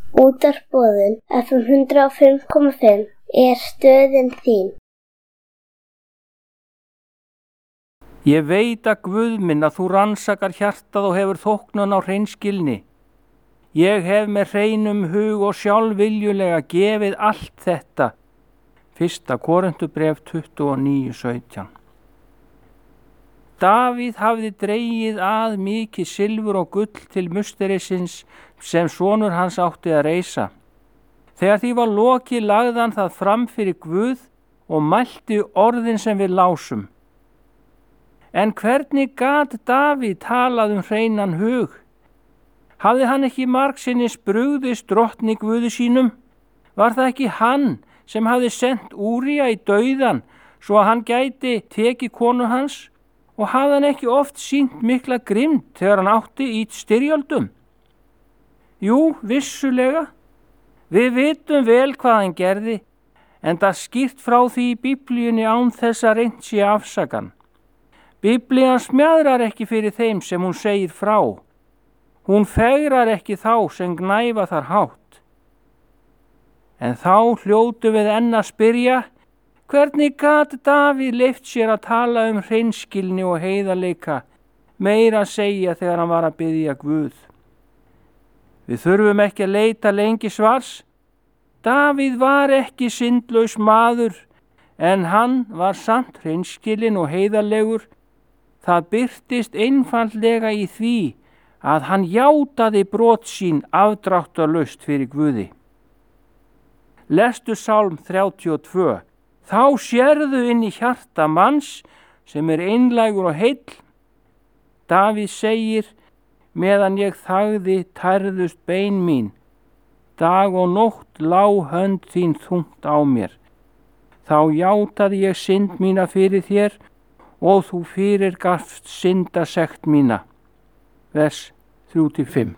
Útvarpsboðun FM 105,5 er stöðin þín. Ég veit að Guð minn að þú rannsakar hjartað og hefur þóknun á hreinskilni. Ég hef með hreinum hug og sjálfviljulega gefið allt þetta. 1. Korinthubréf 29:17. Davíð hafði dregið að mikið silfur og gull til musterisins sem sonur hans átti að reisa. Þegar því var lokið lagði hann það fram fyrir Guð og mælti orðin sem við lásum. En hvernig gat Davíð talað hreinan hug? Hafði hann ekki margsinnis brugðist drottni Guði sínum? Var það ekki hann sem hafði sent Úría í dauðan svo að hann gæti tekið konu hans? Og hafði hann ekki oft sýnt mikla grimmd þegar hann átti í styrjöldum? Jú, vissulega. Við vitum vel hvað hann gerði, en það skýrt frá því í Biblíunni án þess að reynt sé afsakan. Biblían smjaðrar ekki fyrir þeim sem hún segir frá. Hún fegrar ekki þá sem gnæfa þar hátt. En þá hljótu við enn að spyrja, hvernig gat Davíð leyft sér að tala hreinskilni og heiðarleika, meira að segja þegar hann var að biðja Guð? Við þurfum ekki að leita lengi svars. Davíð var ekki syndlaus maður, en hann var samt hreinskilinn og heiðarlegur. Það birtist einfaldlega í því að hann játaði brot sín afdráttarlaust fyrir Guði. Lestu Sálm 32. Þá sérðu inn í hjarta manns sem er einlægur og heill. Davíð segir, meðan ég þagði tærðust bein mín. Dag og nótt lá hönd þín þungt á mér. Þá játaði ég synd mína fyrir þér og þú fyrirgafst syndasekt mína. Vers 3-5.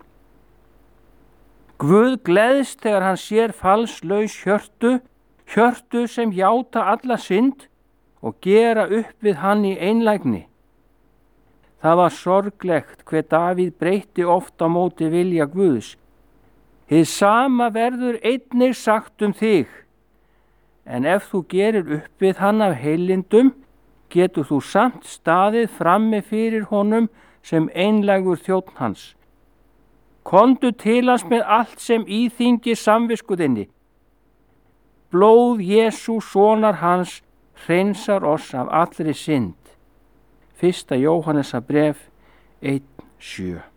Guð gleðst þegar hann sér falslaus hjörtu sem játa alla synd og gera upp við hann í einlægni. Það var sorglegt hve Davíð breytti oft á móti vilja Guðs. Hið sama verður einnig sagt þig, en ef þú gerir upp við hann af heilindum, getur þú samt staðið frammi fyrir honum sem einlægur þjónn hans. Komdu til hans með allt sem íþyngir samvisku þinni. Blóð Jesú sonar hans hreinsar oss af allri synd. 1. Jóhannesarbréf 1:7.